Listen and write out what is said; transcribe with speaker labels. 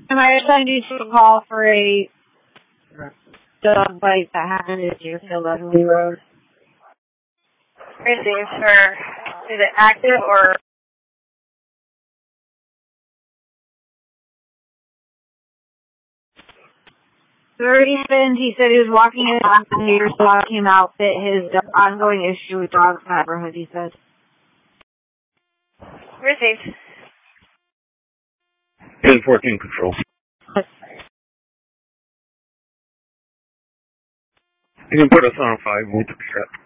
Speaker 1: Am I sending you to call for a dog bite that happened at Deerfield Leslie Road?
Speaker 2: Received for, is it active or?
Speaker 1: He said he was walking in the neighbor's dog came out, fit his ongoing issue with dogs in the neighborhood, he said.
Speaker 2: Received.
Speaker 3: 1014 control. You can put us on 5, we'll do that.